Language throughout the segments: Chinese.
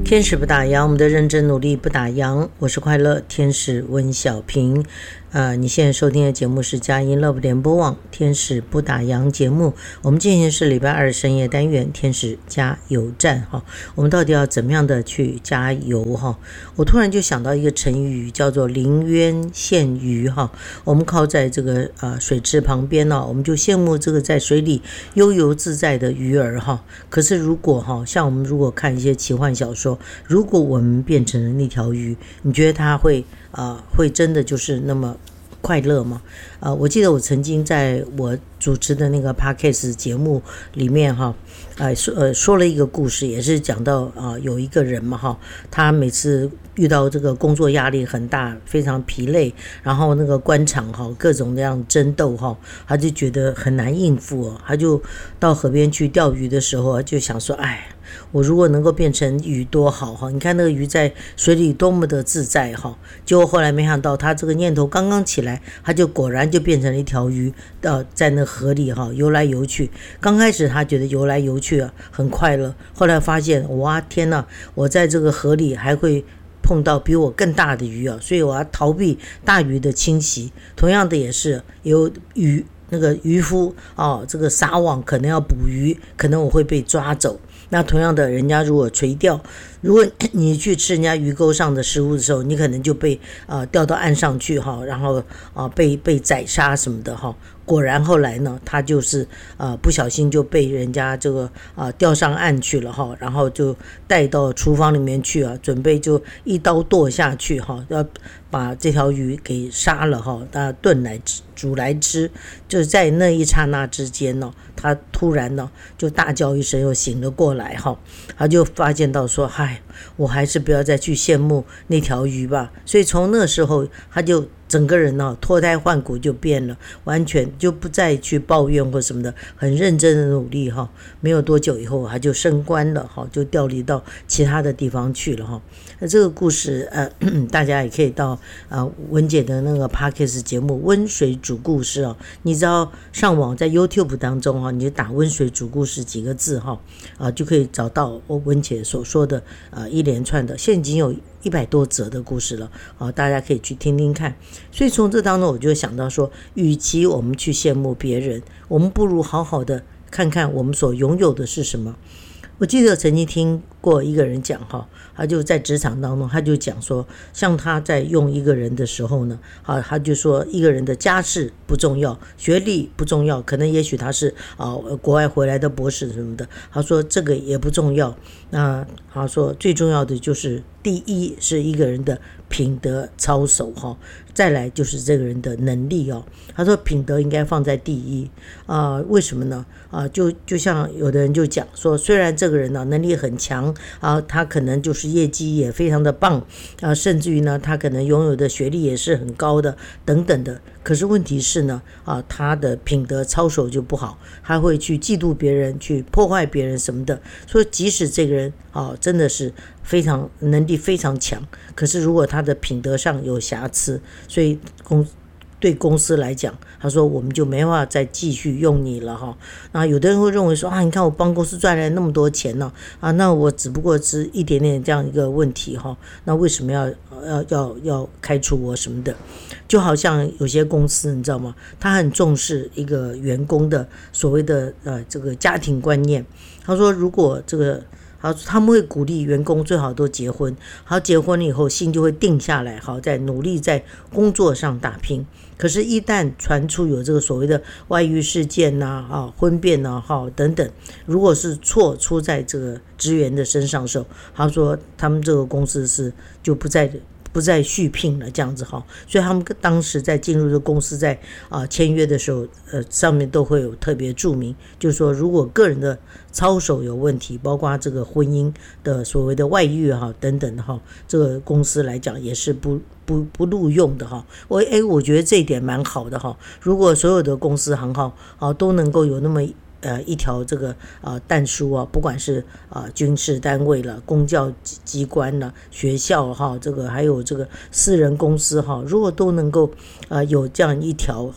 天使不打烊，我们的认真努力不打烊。我是快乐天使温小平。你现在收听的节目是佳音乐联播网天使不打烊节目。我们进行是礼拜二深夜单元天使加油站哈。我们到底要怎么样的去加油哈？我突然就想到一个成语叫做临渊羡鱼哈。我们靠在这个水池旁边呢，我们就羡慕这个在水里悠游自在的鱼儿哈。可是如果像我们如果看一些奇幻小说，如果我们变成了那条鱼，你觉得它会真的就是那么快乐吗？我记得我曾经在我主持的那个 podcast 节目里面说了一个故事，也是讲到有一个人嘛他每次遇到这个工作压力很大，非常疲累，然后那个官场各种那样争斗他就觉得很难应付他就到河边去钓鱼的时候就想说，我如果能够变成鱼多好你看那个鱼在水里多么的自在结果后来没想到他这个念头刚刚起来，他就果然就变成了一条鱼在那河里游来游去。刚开始他觉得游来游去很快乐，后来发现哇天哪，我在这个河里还会碰到比我更大的鱼所以我要逃避大鱼的侵袭。同样的也是有鱼那个渔夫这个撒网可能要捕鱼，可能我会被抓走。那同样的，人家如果垂钓，如果你去吃人家鱼钩上的食物的时候，你可能就被钓到岸上去然后被宰杀什么的果然后来呢，他就是不小心就被人家这个钓上岸去了然后就带到厨房里面去准备就一刀剁下去要把这条鱼给杀了炖来煮来吃。就是在那一刹那之间呢，他突然呢就大叫一声，又醒了过来他就发现到说，我还是不要再去羡慕那条鱼吧。所以从那时候他就整个人脱胎换骨就变了，完全就不再去抱怨或什么的，很认真的努力没有多久以后他就升官了就调离到其他的地方去了那这个故事大家也可以到文姐的那个 podcast 节目温水煮故事你只要上网在 YouTube 当中你就打温水煮故事几个字就可以找到文姐所说的一连串的，现在已经有100多则的故事了大家可以去听听看。所以从这当中我就想到说，与其我们去羡慕别人，我们不如好好的看看我们所拥有的是什么。我记得曾经听过一个人讲他就在职场当中，他就讲说，像他在用一个人的时候呢他就说一个人的家世不重要，学历不重要，可能也许他是国外回来的博士什么的，他说这个也不重要。那他说最重要的就是第一是一个人的品德操守再来就是这个人的能力他说品德应该放在第一为什么呢就像有的人就讲说，虽然这个人能力很强他可能就是业绩也非常的棒甚至于呢他可能拥有的学历也是很高的等等的，可是问题是呢他的品德操守就不好，他会去嫉妒别人，去破坏别人什么的。所以即使这个人真的是非常能力非常强，可是如果他的品德上有瑕疵，所以对公司来讲，他说我们就没办法再继续用你了那有的人会认为说你看我帮公司赚来那么多钱呢那我只不过是一点点这样一个问题那为什么要开除我什么的。就好像有些公司你知道吗，他很重视一个员工的所谓的这个家庭观念。他说如果这个他们会鼓励员工最好都结婚，结婚了以后心就会定下来在努力在工作上打拼。可是一旦传出有这个所谓的外遇事件婚变等等，如果是错出在这个职员的身上的时候，他说他们这个公司是就不再续聘了这样子所以他们当时在进入的公司在签约的时候上面都会有特别注明，就是说如果个人的操守有问题，包括这个婚姻的所谓的外遇等等这个公司来讲也是不录用的我觉得这一点蛮好的如果所有的公司行号都能够有那么一条这个但书不管是军事单位了、公教机关了、学校这个还有这个私人公司如果都能够有这样一条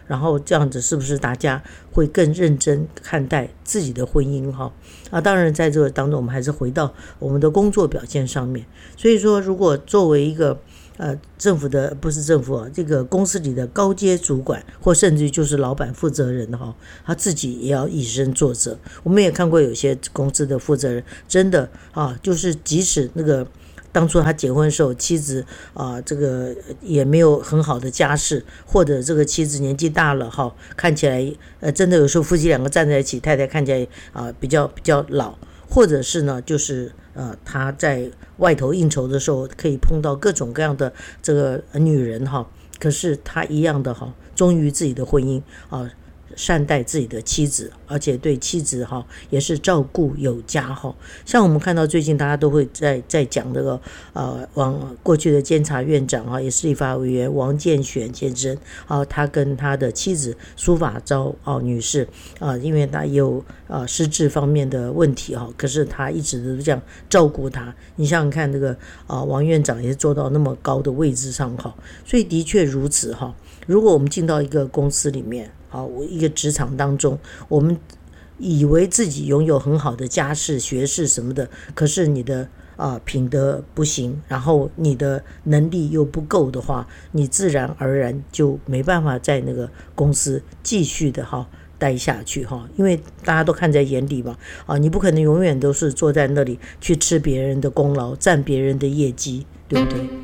然后这样子是不是大家会更认真看待自己的婚姻哈？当然在这个当中我们还是回到我们的工作表现上面。所以说如果作为一个政府的不是政府这个公司里的高阶主管，或甚至于就是老板负责人他自己也要以身作则。我们也看过有些公司的负责人真的就是即使那个当初他结婚的时候妻子这个也没有很好的家世，或者这个妻子年纪大了看起来真的有时候夫妻两个站在一起，太太看起来比较老，或者是呢就是他在外头应酬的时候可以碰到各种各样的这个女人可是他一样的忠于自己的婚姻善待自己的妻子，而且对妻子也是照顾有加像我们看到最近大家都会在讲这个过去的监察院长也是立法委员王建煊先生他跟他的妻子苏法昭女士因为他也有失智方面的问题可是他一直都这样照顾他。你想想看这个王院长也是做到那么高的位置上所以的确如此如果我们进到一个公司里面一个职场当中，我们以为自己拥有很好的家世学识什么的，可是你的品德不行，然后你的能力又不够的话，你自然而然就没办法在那个公司继续的待下去因为大家都看在眼里嘛你不可能永远都是坐在那里去吃别人的功劳，占别人的业绩，对不对？